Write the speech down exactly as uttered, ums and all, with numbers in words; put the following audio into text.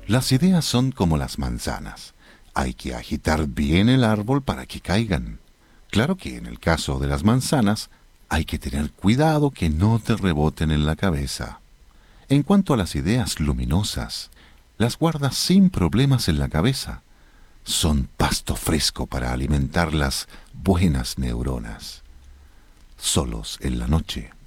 Las ideas son como las manzanas. Hay que agitar bien el árbol para que caigan. Claro que en el caso de las manzanas, hay que tener cuidado que no te reboten en la cabeza. En cuanto a las ideas luminosas, las guardas sin problemas en la cabeza. Son pasto fresco para alimentar las buenas neuronas. Solos en la noche.